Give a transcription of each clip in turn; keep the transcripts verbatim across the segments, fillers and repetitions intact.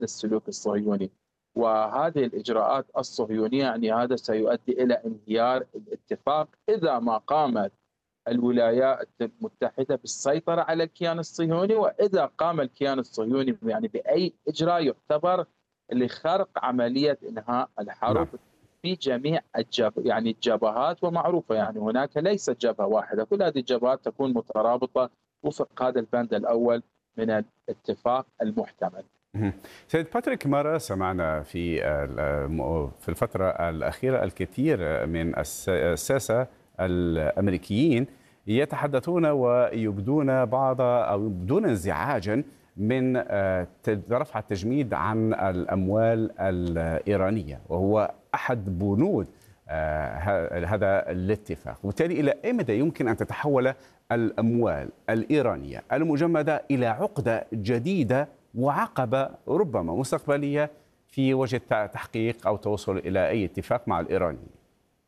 للسلوك الصهيوني. وهذه الإجراءات الصهيونية يعني هذا سيؤدي إلى انهيار الاتفاق إذا ما قامت الولايات المتحدة بالسيطرة على الكيان الصهيوني، وإذا قام الكيان الصهيوني يعني بأي إجراء يعتبر لخرق عملية إنهاء نعم. الحرب في جميع الجب يعني الجبهات. ومعروفة يعني هناك ليست جبهة واحدة، كل هذه الجبهات تكون مترابطة وفق هذا البند الأول من الاتفاق المحتمل. مهم. سيد باتريك مارا، سمعنا في ال- في الفترة الأخيرة الكثير من الس- الساسة الأمريكيين يتحدثون ويبدون بعض أو يبدون انزعاجا من آه، تد- رفع التجميد عن الأموال الإيرانية، وهو أحد بنود آه، ه- هذا الاتفاق. وبالتالي إلى أي مدى يمكن أن تتحول الأموال الإيرانية المجمدة إلى عقدة جديدة وعقبة ربما مستقبلية في وجه تحقيق أو توصل إلى أي اتفاق مع الإيرانيين؟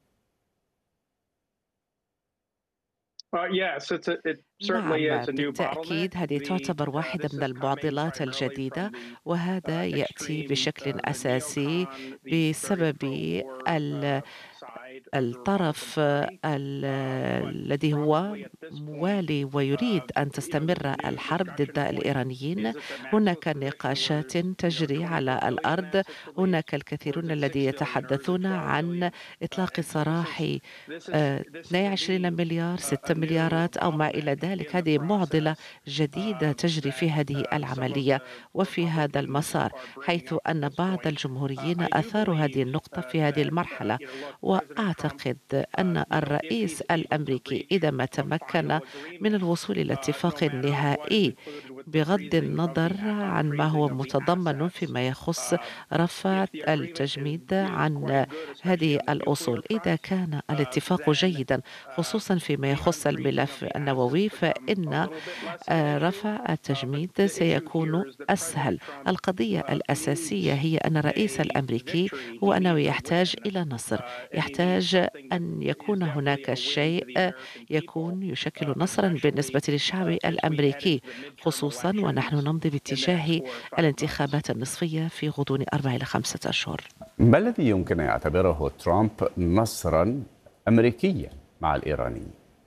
نعم، بالتأكيد هذه تعتبر واحدة من المعضلات الجديدة، وهذا يأتي بشكل أساسي بسبب ال الطرف ال- الذي هو موالي ويريد أن تستمر الحرب ضد الإيرانيين. هناك نقاشات تجري على الأرض، هناك الكثيرون الذين يتحدثون عن إطلاق سراح آه، اثني عشر مليار، ستة مليارات أو ما إلى ذلك. هذه معضلة جديدة تجري في هذه العملية وفي هذا المسار، حيث أن بعض الجمهوريين أثاروا هذه النقطة في هذه المرحلة. وأعتقد أن الرئيس الأمريكي إذا ما تمكن من الوصول إلى اتفاق نهائي بغض النظر عن ما هو متضمن فيما يخص رفع التجميد عن هذه الأصول، إذا كان الاتفاق جيدا خصوصا فيما يخص الملف النووي، فإن آه، رفع التجميد سيكون أسهل. القضية الأساسية هي أن الرئيس الأمريكي هو أنه يحتاج إلى نصر، يحتاج أن يكون هناك شيء يكون يشكل نصرا بالنسبة للشعب الأمريكي، خصوصا ونحن نمضي باتجاه الانتخابات النصفية في غضون أربعة إلى خمسة أشهر. ما الذي يمكن أن يعتبره ترامب نصرا أمريكيا مع الإيرانيين؟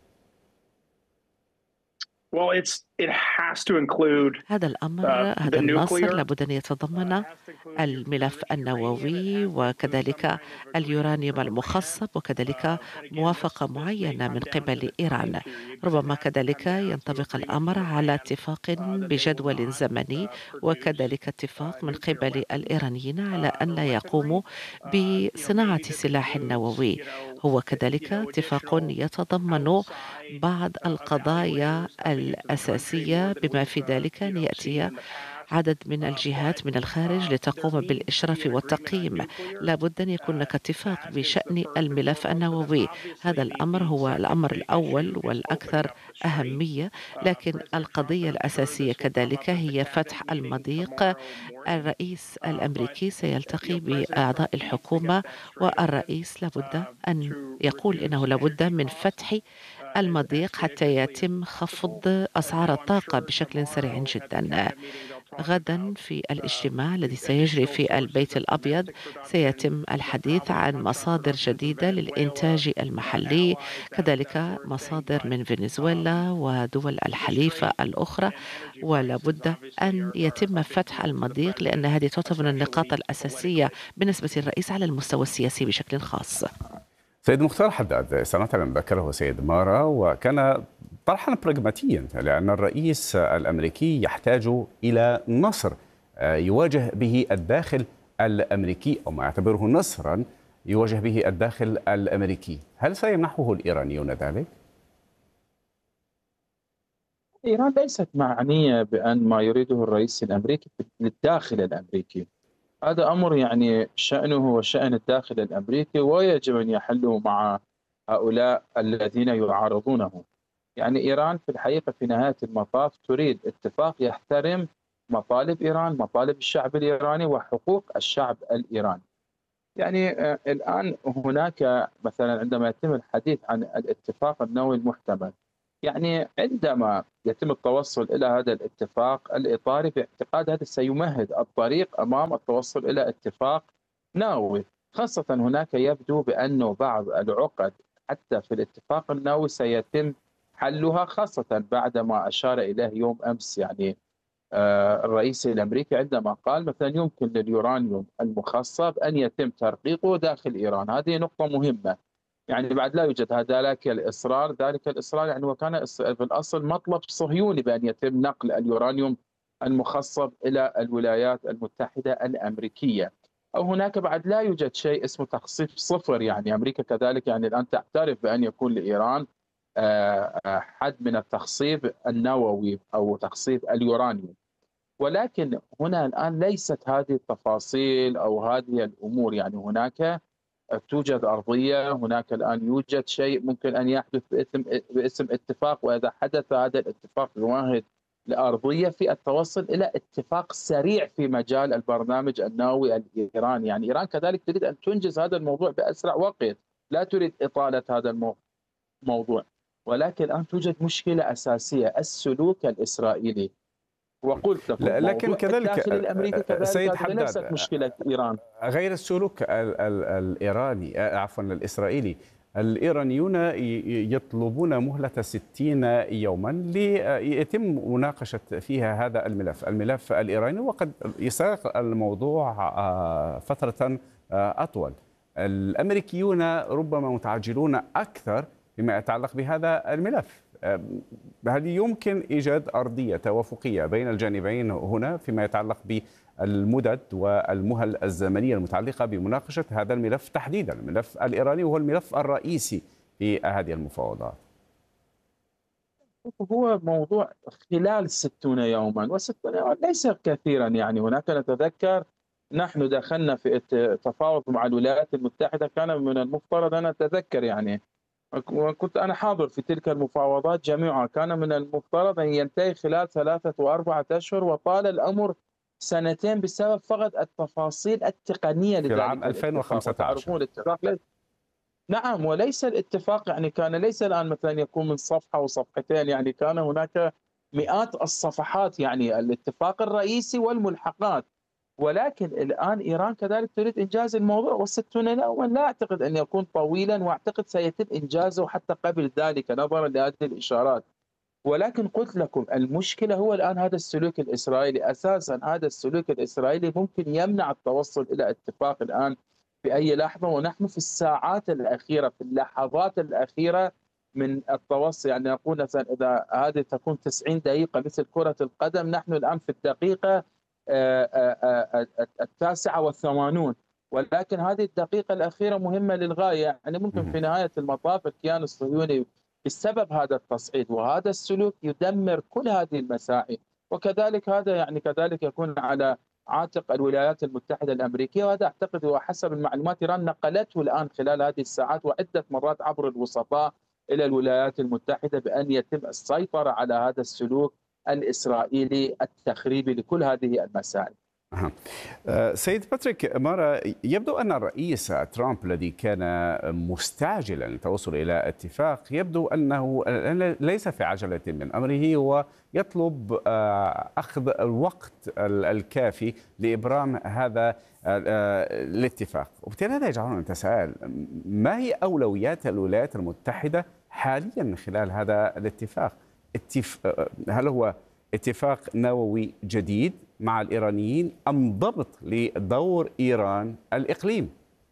هذا الأمر، هذا النصر لابد أن يتضمن الملف النووي وكذلك اليورانيوم المخصب وكذلك موافقة معينة من قبل إيران. ربما كذلك ينطبق الأمر على اتفاق بجدول زمني وكذلك اتفاق من قبل الإيرانيين على أن لا يقوموا بصناعة سلاح نووي. هو كذلك اتفاق يتضمن بعض القضايا الأساسية بما في ذلك أن يأتي عدد من الجهات من الخارج لتقوم بالإشراف والتقييم. لابد أن يكون هناك اتفاق بشأن الملف النووي. هذا الأمر هو الأمر الأول والأكثر أهمية، لكن القضية الأساسية كذلك هي فتح المضيق. الرئيس الأمريكي سيلتقي بأعضاء الحكومة، والرئيس لابد أن يقول إنه لابد من فتح المضيق حتى يتم خفض أسعار الطاقة بشكل سريع جدا. غدا في الاجتماع الذي سيجري في البيت الأبيض سيتم الحديث عن مصادر جديدة للإنتاج المحلي، كذلك مصادر من فنزويلا ودول الحليفة الأخرى، ولابد أن يتم فتح المضيق لأن هذه تعتبر من النقاط الأساسية بالنسبة للرئيس على المستوى السياسي بشكل خاص. سيد مختار حداد، سمعت ما ذكره سيد مارا وكان طرحا براغماتيا، لأن الرئيس الأمريكي يحتاج إلى نصر يواجه به الداخل الأمريكي، أو ما يعتبره نصرا يواجه به الداخل الأمريكي. هل سيمنحه الإيرانيون ذلك؟ إيران ليست معنية بأن ما يريده الرئيس الأمريكي للداخل الأمريكي. هذا أمر يعني شأنه وشأن الداخل الأمريكي، ويجب أن يحله مع هؤلاء الذين يعارضونه. يعني إيران في الحقيقة في نهاية المطاف تريد اتفاق يحترم مطالب إيران، مطالب الشعب الإيراني وحقوق الشعب الإيراني. يعني آه، الآن هناك مثلا عندما يتم الحديث عن الاتفاق النووي المحتمل، يعني عندما يتم التوصل إلى هذا الاتفاق الإطاري باعتقاد هذا سيمهد الطريق أمام التوصل إلى اتفاق نووي، خاصة هناك يبدو بأنه بعض العقد حتى في الاتفاق النووي سيتم حلها، خاصة بعدما أشار إليه يوم أمس يعني آه، الرئيس الأمريكي عندما قال مثلا يمكن لليورانيوم المخصب أن يتم ترقيقه داخل إيران. هذه نقطة مهمة، يعني بعد لا يوجد ذلك الإصرار ذلك الإصرار يعني وكان في الأصل مطلب صهيوني بأن يتم نقل اليورانيوم المخصب إلى الولايات المتحدة الأمريكية. أو هناك بعد لا يوجد شيء اسمه تخصيب صفر، يعني أمريكا كذلك يعني الآن تعترف بأن يكون لإيران آه، آه، حد من التخصيب النووي أو تخصيب اليورانيوم. ولكن هنا الآن ليست هذه التفاصيل أو هذه الأمور، يعني هناك توجد أرضية، هناك الآن يوجد شيء ممكن أن يحدث باسم باسم اتفاق، وإذا حدث هذا الاتفاق يمهد لأرضية في التوصل إلى اتفاق سريع في مجال البرنامج النووي الإيراني. يعني إيران كذلك تريد أن تنجز هذا الموضوع بأسرع وقت، لا تريد إطالة هذا الموضوع. ولكن الآن توجد مشكلة أساسية، السلوك الإسرائيلي. وقلت لكم لكن موضوع كذلك الداخل الأمريكي كذلك سيد هذه ليست حداد، مشكلة إيران. غير السلوك ال ال الإيراني عفوا الإسرائيلي، الإيرانيون يطلبون مهلة ستين يوما ليتم مناقشة فيها هذا الملف الملف الإيراني، وقد يستغرق الموضوع فترة أطول. الأمريكيون ربما متعجلون أكثر فيما يتعلق بهذا الملف. هل يمكن إيجاد أرضية توافقية بين الجانبين هنا فيما يتعلق بالمدد والمهل الزمنية المتعلقة بمناقشة هذا الملف تحديدا، الملف الإيراني وهو الملف الرئيسي في هذه المفاوضات؟ هو موضوع خلال ستون يوما، وستون يوما ليس كثيرا. يعني هناك نتذكر نحن دخلنا في تفاوض مع الولايات المتحدة، كان من المفترض أن أتذكر يعني وكنت أنا حاضر في تلك المفاوضات جميعها، كان من المفترض أن ينتهي خلال ثلاثة وأربعة أشهر، وطال الأمر سنتين بسبب فقد التفاصيل التقنية في لذلك العام ألفين وخمسة عشر. تعرفون الاتفاق ليس... نعم، وليس الاتفاق يعني كان ليس الآن مثلا يكون من صفحة وصفحتين، يعني كان هناك مئات الصفحات، يعني الاتفاق الرئيسي والملحقات. ولكن الآن إيران كذلك تريد إنجاز الموضوع، والستون يوما لا أعتقد أن يكون طويلا، وأعتقد سيتم إنجازه حتى قبل ذلك نظرا لهذه الإشارات. ولكن قلت لكم المشكلة هو الآن هذا السلوك الإسرائيلي. أساسا هذا السلوك الإسرائيلي ممكن يمنع التوصل إلى اتفاق الآن في أي لحظة، ونحن في الساعات الأخيرة في اللحظات الأخيرة من التوصل. يعني نقول مثلا إذا هذه تكون تسعين دقيقة مثل كرة القدم، نحن الآن في الدقيقة التاسعة والثمانون، ولكن هذه الدقيقة الأخيرة مهمة للغاية. يعني ممكن في نهاية المطاف الكيان الصهيوني بسبب هذا التصعيد وهذا السلوك يدمر كل هذه المساعي، وكذلك هذا يعني كذلك يكون على عاتق الولايات المتحدة الأمريكية. وهذا أعتقد وحسب المعلومات إيران نقلته الآن خلال هذه الساعات وعدة مرات عبر الوسطاء إلى الولايات المتحدة بأن يتم السيطرة على هذا السلوك الإسرائيلي التخريبي لكل هذه المسائل. سيد باتريك مارا، يبدو أن الرئيس ترامب الذي كان مستعجلا للتوصل إلى اتفاق يبدو أنه ليس في عجلة من أمره، ويطلب أخذ الوقت الكافي لإبرام هذا الاتفاق. وبالتالي هذا يجعلنا نتساءل، ما هي أولويات الولايات المتحدة حاليا خلال هذا الاتفاق؟ هل هو اتفاق نووي جديد مع الإيرانيين أم ضبط لدور إيران الإقليمي؟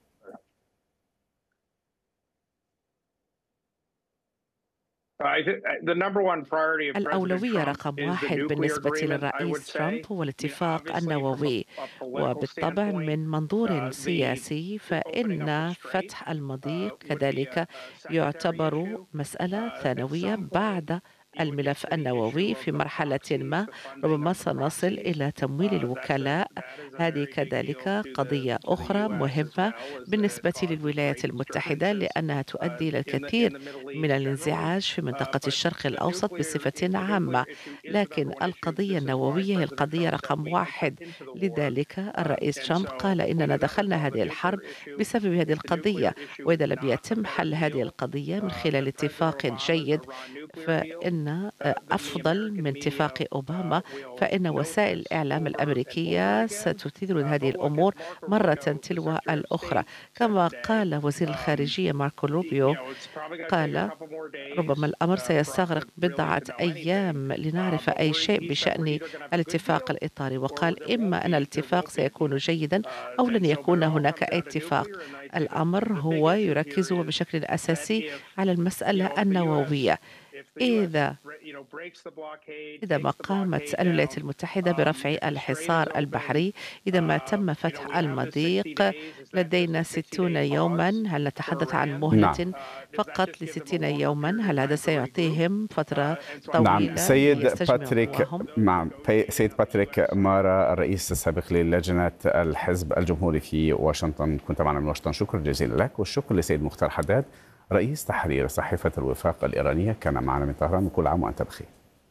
الأولوية رقم واحد بالنسبة للرئيس ترامب هو الاتفاق النووي، وبالطبع من منظور سياسي فإن فتح المضيق كذلك يعتبر مسألة ثانوية بعد الملف النووي. في مرحلة ما ربما سنصل إلى تمويل الوكلاء، هذه كذلك قضية أخرى مهمة بالنسبة للولايات المتحدة، لأنها تؤدي إلى الكثير من الانزعاج في منطقة الشرق الأوسط بصفة عامة. لكن القضية النووية هي القضية رقم واحد، لذلك الرئيس ترامب قال إننا دخلنا هذه الحرب بسبب هذه القضية، وإذا لم يتم حل هذه القضية من خلال اتفاق جيد فإن أفضل من اتفاق أوباما، فإن وسائل الإعلام الأمريكية ستثير هذه الأمور مرة تلو الأخرى. كما قال وزير الخارجية ماركو روبيو، قال ربما الأمر سيستغرق بضعة أيام لنعرف أي شيء بشأن الاتفاق الإطاري، وقال إما أن الاتفاق سيكون جيدا أو لن يكون هناك أي اتفاق. الأمر هو يركز بشكل أساسي على المسألة النووية. إذا إذا ما قامت الولايات المتحدة برفع الحصار البحري، إذا ما تم فتح المضيق، لدينا ستون يوما. هل نتحدث عن مهلة فقط لستين يوما؟ هل هذا سيعطيهم فترة طويلة؟ نعم. سيد باتريك نعم سيد باتريك مارا، الرئيس السابق للجنة الحزب الجمهوري في واشنطن، كنت معنا من واشنطن. شكرا جزيلا لك، والشكر لسيد مختار حداد رئيس تحرير صحيفة الوفاق الإيرانية، كان معنا من طهران. كل عام وأنت بخير.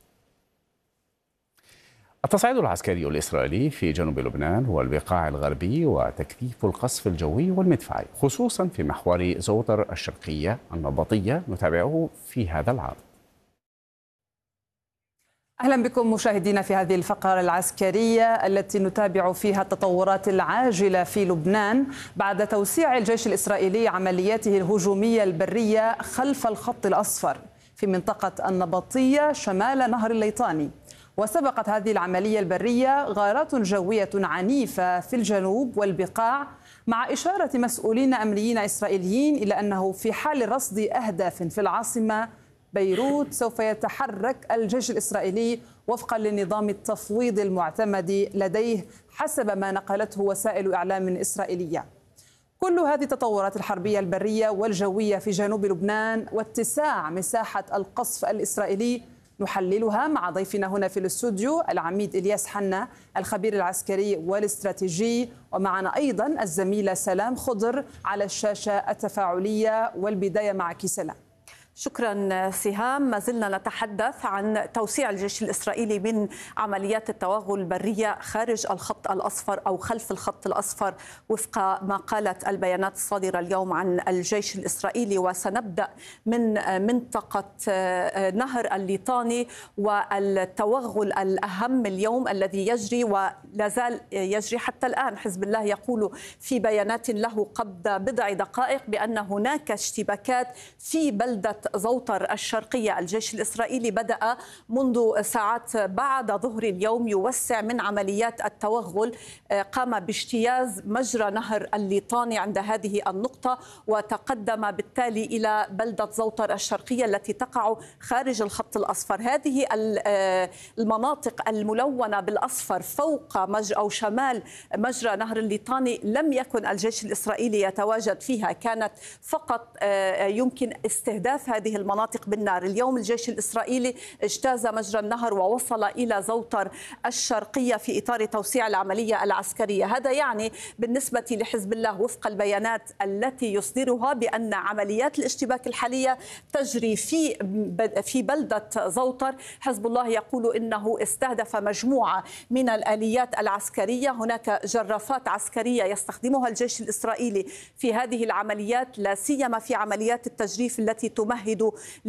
التصعيد العسكري الإسرائيلي في جنوب لبنان والبقاع الغربي وتكثيف القصف الجوي والمدفعي، خصوصا في محور زوطر الشرقية النبطية، نتابعه في هذا العرض. أهلا بكم مشاهدينا في هذه الفقرة العسكرية التي نتابع فيها التطورات العاجلة في لبنان بعد توسيع الجيش الإسرائيلي عملياته الهجومية البرية خلف الخط الأصفر في منطقة النبطية شمال نهر الليطاني. وسبقت هذه العملية البرية غارات جوية عنيفة في الجنوب والبقاع، مع إشارة مسؤولين أمنيين إسرائيليين إلى أنه في حال رصد أهداف في العاصمة بيروت سوف يتحرك الجيش الإسرائيلي وفقا لنظام التفويض المعتمد لديه حسب ما نقلته وسائل إعلام إسرائيلية. كل هذه التطورات الحربية البرية والجوية في جنوب لبنان واتساع مساحة القصف الإسرائيلي نحللها مع ضيفنا هنا في الاستوديو العميد إلياس حنا الخبير العسكري والاستراتيجي، ومعنا أيضا الزميلة سلام خضر على الشاشة التفاعلية. والبداية معك سلام. شكرا سهام. ما زلنا نتحدث عن توسيع الجيش الإسرائيلي من عمليات التوغل البرية خارج الخط الأصفر أو خلف الخط الأصفر وفق ما قالت البيانات الصادرة اليوم عن الجيش الإسرائيلي. وسنبدأ من منطقة نهر الليطاني والتوغل الأهم اليوم الذي يجري ولا زال يجري حتى الآن. حزب الله يقول في بيانات له قبل بضع دقائق بأن هناك اشتباكات في بلدة زوطر الشرقية. الجيش الإسرائيلي بدأ منذ ساعات بعد ظهر اليوم يوسع من عمليات التوغل، قام باجتياز مجرى نهر الليطاني عند هذه النقطة وتقدم بالتالي إلى بلدة زوطر الشرقية التي تقع خارج الخط الأصفر. هذه المناطق الملونة بالأصفر فوق مجرى أو شمال مجرى نهر الليطاني لم يكن الجيش الإسرائيلي يتواجد فيها، كانت فقط يمكن استهداف هذه المناطق بالنار. اليوم الجيش الإسرائيلي اجتاز مجرى النهر ووصل إلى زوطر الشرقية في إطار توسيع العملية العسكرية. هذا يعني بالنسبة لحزب الله وفق البيانات التي يصدرها بأن عمليات الاشتباك الحالية تجري في في بلدة زوطر. حزب الله يقول إنه استهدف مجموعة من الآليات العسكرية. هناك جرافات عسكرية يستخدمها الجيش الإسرائيلي في هذه العمليات، لا سيما في عمليات التجريف التي تمهد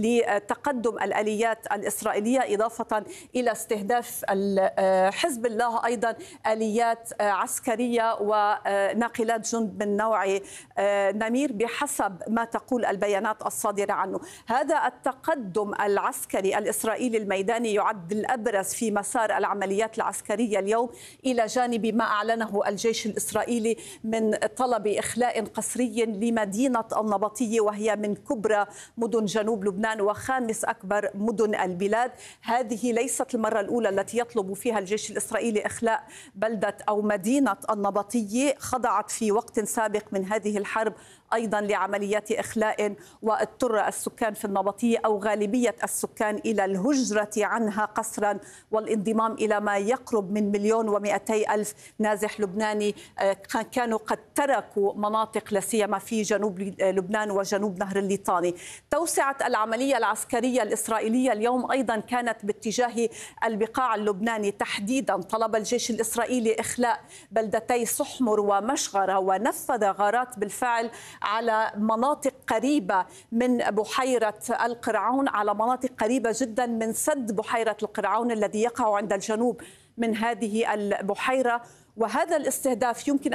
لتقدم الآليات الإسرائيلية، إضافة إلى استهداف حزب الله أيضا آليات عسكرية وناقلات جند من نوع نمير بحسب ما تقول البيانات الصادرة عنه. هذا التقدم العسكري الإسرائيلي الميداني يعد الأبرز في مسار العمليات العسكرية اليوم، إلى جانب ما أعلنه الجيش الإسرائيلي من طلب إخلاء قسري لمدينة النبطية، وهي من كبرى مدن جنوب لبنان وخامس أكبر مدن البلاد. هذه ليست المرة الأولى التي يطلب فيها الجيش الإسرائيلي إخلاء بلدة أو مدينة النبطية، خضعت في وقت سابق من هذه الحرب أيضا لعمليات إخلاء، واضطر السكان في النبطية أو غالبية السكان إلى الهجرة عنها قسرا والانضمام إلى ما يقرب من مليون ومئتي ألف نازح لبناني كانوا قد تركوا مناطق لا سيما في جنوب لبنان وجنوب نهر الليطاني. توسع توسعت العملية العسكرية الإسرائيلية اليوم أيضا كانت باتجاه البقاع اللبناني تحديدا. طلب الجيش الإسرائيلي إخلاء بلدتي سحمر ومشغرة، ونفذ غارات بالفعل على مناطق قريبة من بحيرة القرعون، على مناطق قريبة جدا من سد بحيرة القرعون الذي يقع عند الجنوب من هذه البحيرة. وهذا الاستهداف يمكن